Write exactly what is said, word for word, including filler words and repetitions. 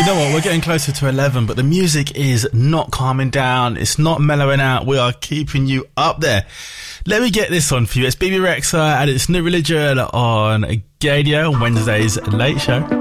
You know what, we're getting closer to eleven, but the music is not calming down, it's not mellowing out, we are keeping you up there. Let me get this on for you. It's B B Rexha and it's New Religion on Gadio, Wednesday's Late Show.